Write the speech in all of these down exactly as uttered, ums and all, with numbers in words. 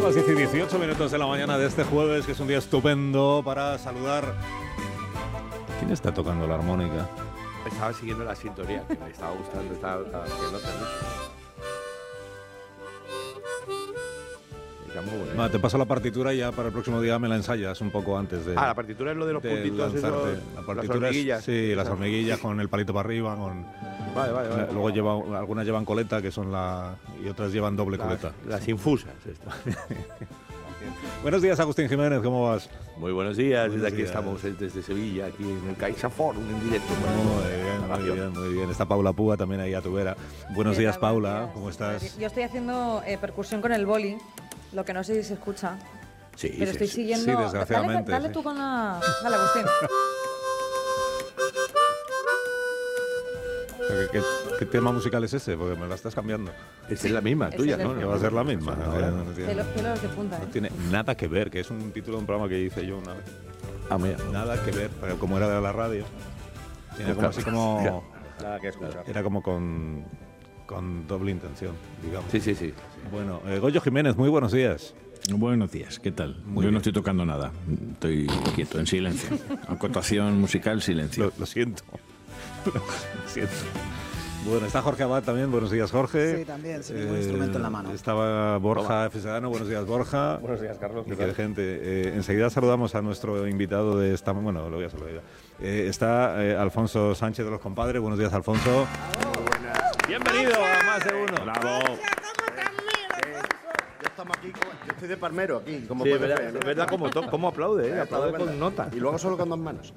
Son las diez y dieciocho minutos de la mañana de este jueves, que es un día estupendo para saludar. ¿Quién está tocando la armónica? Estaba siguiendo la sintonía, que me estaba gustando, estaba haciendo Va, te paso la partitura y ya para el próximo día me la ensayas un poco antes de... Ah, la partitura es lo de los de puntitos, esos, lanzarte. La partitura las es- hormiguillas. sí, las hormiguillas con el palito para arriba, con... Vale, vale, vale. Luego lleva, algunas llevan coleta, que son la... y otras llevan doble Las, coleta. las infusas, esto. Buenos días, Agustín Jiménez, ¿cómo vas? Muy buenos días, Buenos desde aquí días. estamos, eh, desde Sevilla, aquí en el CaixaForum, en directo. Muy bien, muy bien, muy bien. Está Paula Púa también ahí a tu vera. Buenos ¿Qué días, tal? Paula, Buenos días. ¿cómo estás? Yo estoy haciendo eh, percusión con el boli, lo que no sé si se escucha, Sí, pero sí, estoy sí. siguiendo... Sí, desgraciadamente, Dale, dale sí. tú con la... Dale, Agustín. ¿Qué, qué, qué tema musical es ese? Porque me la estás cambiando. Esa es la misma, Esa tuya, es la ¿no? misma. Que va a ser la misma. No, No, no, no tiene, Pelos, pelos de punta, no ¿eh? tiene nada que ver, que es un título de un programa que hice yo una vez. Ah, mira. Nada que ver, pero como era de la radio, era como así como... Nada que escuchar. Era como con, con doble intención, digamos. Sí, sí, sí. Bueno, eh, Goyo Jiménez, muy buenos días. Buenos días, ¿qué tal? Muy Yo bien. no estoy tocando nada, estoy quieto, en silencio. Acotación musical, silencio. Lo, lo siento. Lo siento. Bueno, está Jorge Abad también. Buenos días, Jorge. Sí, también, sin ningún instrumento en la mano. Estaba Borja F. Sedano. Buenos días, Borja. Buenos días, Carlos. Y qué gente. Eh, enseguida saludamos a nuestro invitado de esta... Bueno, lo voy a saludar ya. Eh, está eh, Alfonso Sánchez de los Compadres. Buenos días, Alfonso. Bienvenido a Más de Uno. ¡Bravo! Ya estamos aquí, como- yo estoy de palmero aquí, como Sí, es puedes verdad, ver, ¿no? es verdad cómo, to- cómo aplaude, ¿eh? Aplaude con nota. Y luego solo con dos manos.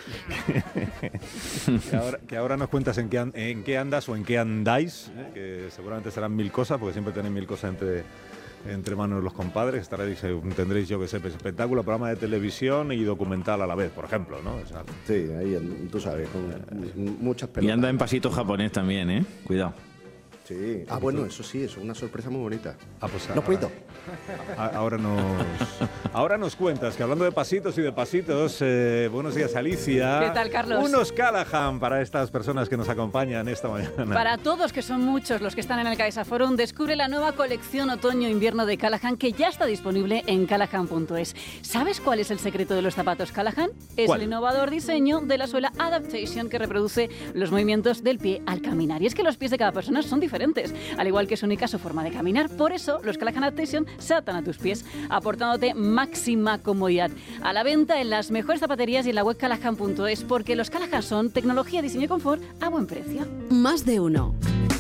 Que ahora, que ahora nos cuentas en qué, an- en qué andas o en qué andáis, ¿eh? Que seguramente serán mil cosas, porque siempre tenéis mil cosas entre, entre manos los compadres. Estaréis, eh, tendréis, yo que sé, pues, espectáculo, programa de televisión y documental a la vez, por ejemplo, ¿no? O sea, Sí, ahí, en- tú sabes, con muchas Y pelotas. anda en pasito japonés también, ¿eh? Cuidado. Sí. Ah, bueno, eso sí, eso es una sorpresa muy bonita. ah, pues, No ahora- puedo. a- ahora nos ahora nos cuentas que hablando de pasitos y de pasitos, eh, buenos días, Alicia. ¿Qué tal, Carlos? Unos Callahan para estas personas que nos acompañan esta mañana. Para todos, que son muchos los que están en el CaixaForum, descubre la nueva colección otoño-invierno de Callahan, que ya está disponible en callahan punto es. ¿Sabes cuál es el secreto de los zapatos Callahan? Es ¿Cuál? el innovador diseño de la suela Adaptation, que reproduce los movimientos del pie al caminar. Y es que los pies de cada persona son diferentes, al igual que su única su forma de caminar. Por eso, los Callahan Adaptation se adaptan a tus pies, aportándote máxima comodidad. A la venta en las mejores zapaterías y en la web callahan punto es, porque los Callahan son tecnología, diseño y confort a buen precio. Más de uno.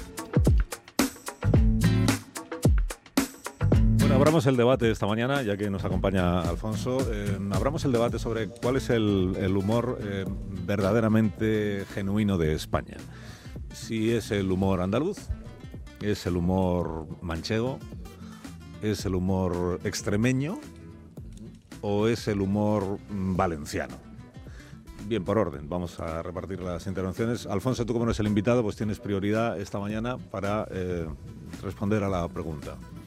Bueno, abramos el debate esta mañana, ya que nos acompaña Alfonso. Eh, abramos el debate sobre cuál es el, el humor eh, verdaderamente genuino de España. Si es el humor andaluz, es el humor manchego, es el humor extremeño o es el humor mm, valenciano. Bien, por orden, vamos a repartir las intervenciones. Alfonso, tú como eres el invitado, pues tienes prioridad esta mañana para eh, responder a la pregunta.